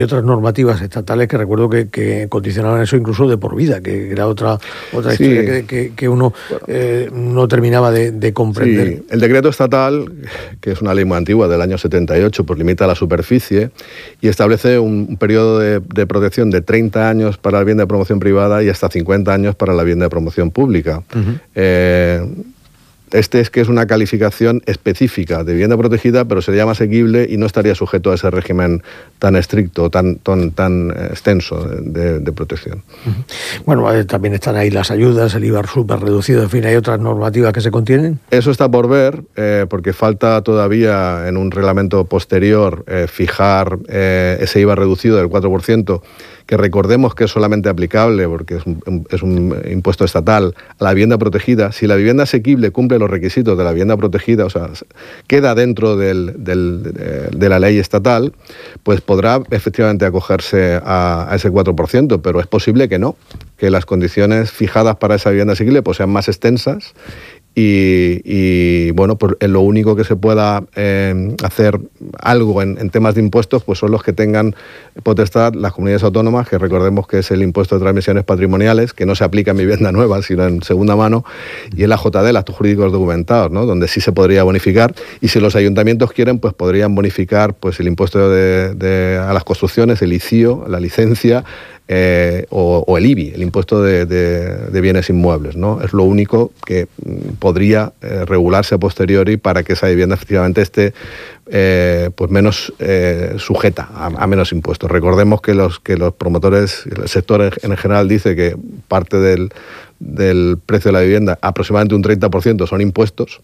otras normativas estatales que recuerdo que condicionaban eso incluso de por vida, que era otra historia que uno no terminaba de comprender. Sí, el decreto estatal, que es una ley muy antigua del año 78, pues limita la superficie y establece un periodo de protección de 30 años para la vivienda de promoción privada y hasta 50 años para la vivienda de promoción pública. Es que es una calificación específica de vivienda protegida, pero se llama asequible y no estaría sujeto a ese régimen tan estricto, tan extenso de protección. Bueno, también están ahí las ayudas, el IVA súper reducido, en fin, ¿hay otras normativas que se contienen? Eso está por ver, porque falta todavía en un reglamento posterior fijar ese IVA reducido del 4%, que recordemos que es solamente aplicable, porque es un impuesto estatal, a la vivienda protegida. Si la vivienda asequible cumple los requisitos de la vivienda protegida, o sea, queda dentro de la ley estatal, pues podrá efectivamente acogerse a ese 4%, pero es posible que no, que las condiciones fijadas para esa vivienda asequible pues sean más extensas. Y bueno, pues lo único que se pueda hacer algo en temas de impuestos pues son los que tengan potestad las comunidades autónomas, que recordemos que es el impuesto de transmisiones patrimoniales, que no se aplica en vivienda nueva sino en segunda mano, y en la JD, el actos jurídicos documentados, ¿no? Donde sí se podría bonificar, y si los ayuntamientos quieren pues podrían bonificar pues el impuesto a las construcciones, el ICIO, la licencia, o el IBI, el impuesto de bienes inmuebles, ¿no? Es lo único que podría regularse a posteriori para que esa vivienda efectivamente esté pues menos sujeta a menos impuestos. Recordemos que los promotores, el sector en general dice que parte del precio de la vivienda, aproximadamente un 30%, son impuestos.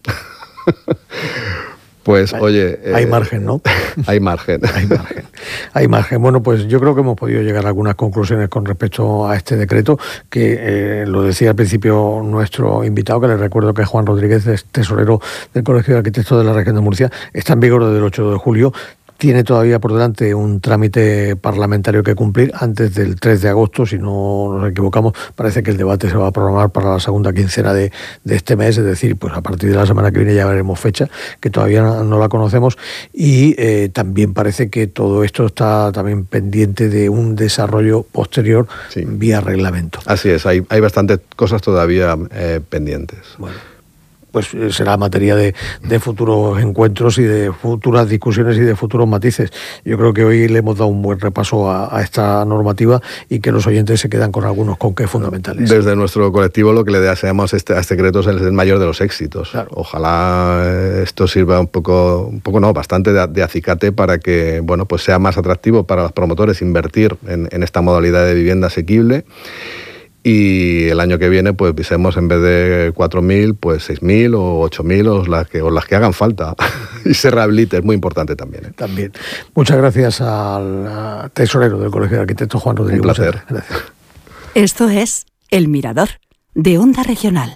Pues, oye... hay margen, ¿no? Hay margen. Hay margen. Bueno, pues yo creo que hemos podido llegar a algunas conclusiones con respecto a este decreto, que lo decía al principio nuestro invitado, que le recuerdo que Juan Rodríguez es tesorero del Colegio de Arquitectos de la Región de Murcia, está en vigor desde el 8 de julio, tiene todavía por delante un trámite parlamentario que cumplir antes del 3 de agosto, si no nos equivocamos. Parece que el debate se va a programar para la segunda quincena de este mes, es decir, pues a partir de la semana que viene ya veremos fecha, que todavía no la conocemos, y también parece que todo esto está también pendiente de un desarrollo posterior vía reglamento. Así es, hay bastantes cosas todavía pendientes. Bueno, pues será materia de futuros encuentros y de futuras discusiones y de futuros matices. Yo creo que hoy le hemos dado un buen repaso a esta normativa y que los oyentes se quedan con algunos conques fundamentales. Desde nuestro colectivo lo que le deseamos a este decreto es el mayor de los éxitos. Claro. Ojalá esto sirva bastante de acicate para que pues sea más atractivo para los promotores invertir en esta modalidad de vivienda asequible. Y el año que viene pues visemos, en vez de 4.000, pues 6.000 o 8.000 o las que hagan falta. Y se rehabilite, es muy importante también. También. Muchas gracias al tesorero del Colegio de Arquitectos, Juan Rodríguez. Un placer. Gracias. Esto es El Mirador, de Onda Regional.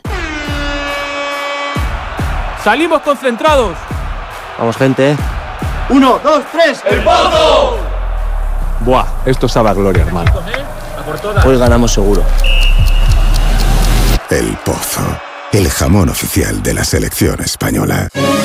¡Salimos concentrados! Vamos, gente. 1, 2, 3, ¡el Pozo! Buah, esto sabe a gloria, hermano. Hoy ganamos seguro. El Pozo, el jamón oficial de la selección española.